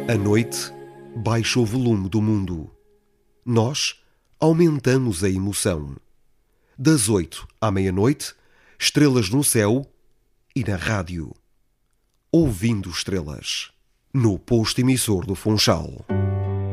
A noite baixa o volume do mundo. Nós aumentamos a emoção. Das 8 à meia-noite, estrelas no céu e na rádio. Ouvindo estrelas. No posto emissor do Funchal.